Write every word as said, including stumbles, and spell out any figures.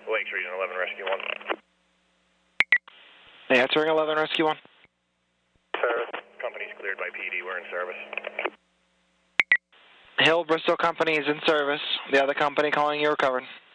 Lake Street and eleven Rescue one. Yeah, it's Ring eleven Rescue one. Service. Company's cleared by P D. We're in service. Hill Bristol Company is in service. The other company calling you recovered.